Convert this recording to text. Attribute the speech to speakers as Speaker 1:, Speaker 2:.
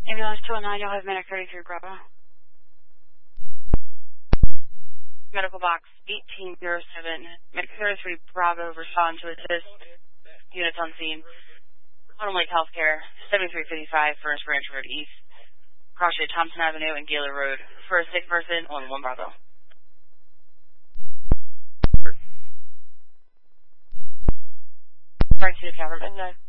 Speaker 1: Ambulance 209, you'll have medic 33 Bravo. Medical box 1807, medic 33 Bravo, respond to assist. Units on scene. Autumn Lake Healthcare, 7355 Furnace Branch Road East. Cross Street Thompson Avenue and Gaylor Road. For a sick person on 1 Bravo. Frank City Cavalry.